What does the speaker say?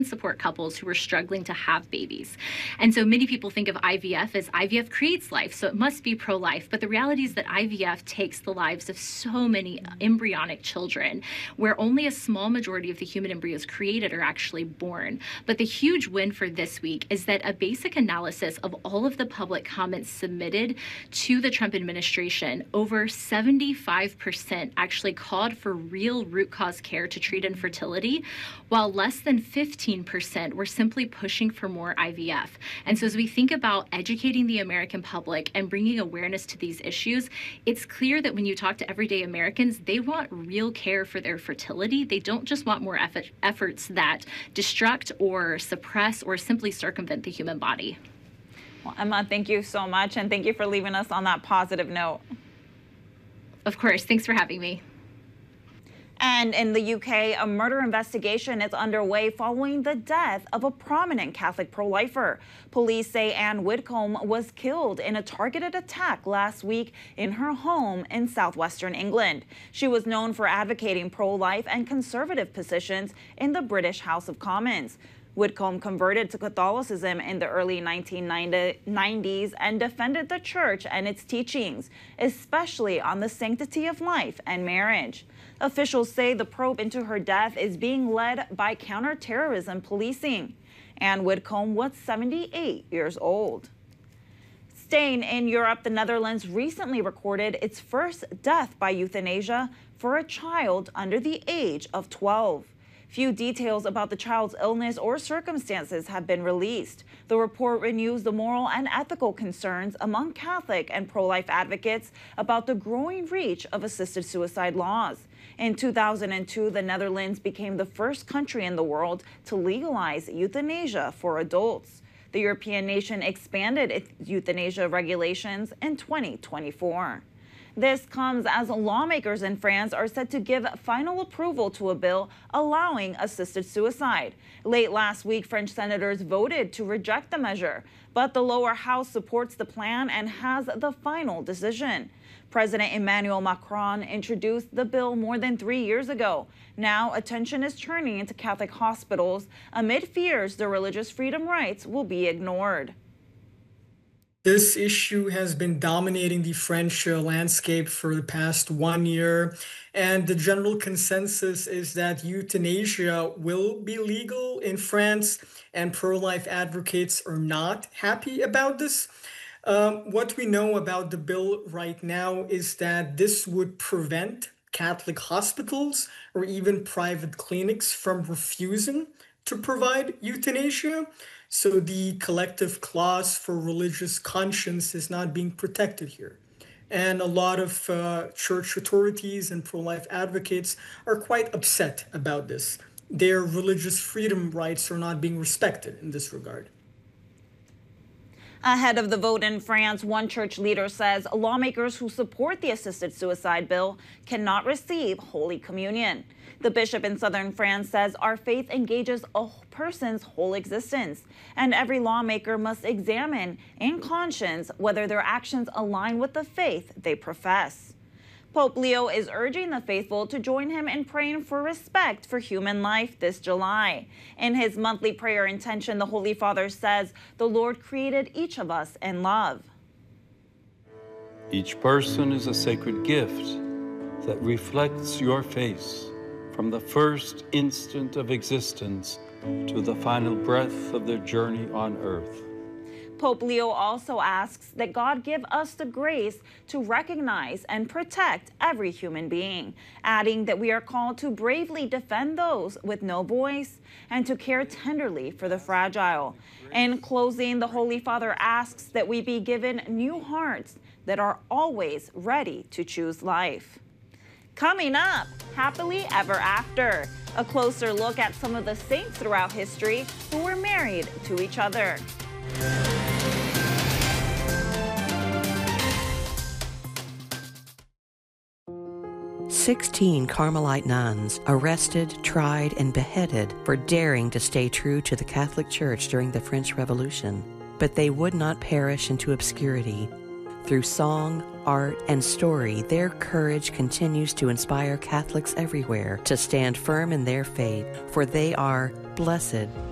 support couples who are struggling to have babies. And so many people think of IVF as IVF creates life, so it must be pro-life. But the reality is that IVF takes the lives of so many embryonic children, where only a small majority of the human embryos created are actually born. But the huge win for this week is that a basic analysis of all of the public comments submitted to the Trump administration, over 75% actually called for real root cause care to treat infertility, while less than 15% were simply pushing for more IVF. And so as we think about educating the American public and bringing awareness to these issues, it's clear that when you talk to everyday Americans, they want real care for their fertility. They don't just want more efforts that destruct or suppress or simply circumvent the human body. Well, Emma, thank you so much, and thank you for leaving us on that positive note. Of course. Thanks for having me. And in the UK, a murder investigation is underway following the death of a prominent Catholic pro-lifer. Police say Anne Whitcomb was killed in a targeted attack last week in her home in southwestern England. She was known for advocating pro-life and conservative positions in the British House of Commons. Whitcomb converted to Catholicism in the early 1990s and defended the church and its teachings, especially on the sanctity of life and marriage. Officials say the probe into her death is being led by counterterrorism policing. Anne Whitcomb was 78 years old. Staying in Europe, the Netherlands recently recorded its first death by euthanasia for a child under the age of 12. Few details about the child's illness or circumstances have been released. The report renews the moral and ethical concerns among Catholic and pro-life advocates about the growing reach of assisted suicide laws. In 2002, the Netherlands became the first country in the world to legalize euthanasia for adults. The European nation expanded its euthanasia regulations in 2024. This comes as lawmakers in France are set to give final approval to a bill allowing assisted suicide. Late last week, French senators voted to reject the measure, but the lower house supports the plan and has the final decision. President Emmanuel Macron introduced the bill more than 3 years ago. Now, attention is turning into Catholic hospitals amid fears their religious freedom rights will be ignored. This issue has been dominating the French landscape for the past 1 year, and the general consensus is that euthanasia will be legal in France, and pro-life advocates are not happy about this. What we know about the bill right now is that this would prevent Catholic hospitals or even private clinics from refusing to provide euthanasia. So the collective clause for religious conscience is not being protected here. And a lot of church authorities and pro-life advocates are quite upset about this. Their religious freedom rights are not being respected in this regard. Ahead of the vote in France, one church leader says lawmakers who support the assisted suicide bill cannot receive Holy Communion. The bishop in southern France says our faith engages a person's whole existence, and every lawmaker must examine in conscience whether their actions align with the faith they profess. Pope Leo is urging the faithful to join him in praying for respect for human life this July. In his monthly prayer intention, the Holy Father says the Lord created each of us in love. Each person is a sacred gift that reflects your face from the first instant of existence to the final breath of their journey on earth. Pope Leo also asks that God give us the grace to recognize and protect every human being, adding that we are called to bravely defend those with no voice and to care tenderly for the fragile. In closing, the Holy Father asks that we be given new hearts that are always ready to choose life. Coming up, Happily Ever After, a closer look at some of the saints throughout history who were married to each other. 16 Carmelite nuns arrested, tried, and beheaded for daring to stay true to the Catholic Church during the French Revolution. But they would not perish into obscurity. Through song, art, and story, their courage continues to inspire Catholics everywhere to stand firm in their faith, for they are blessed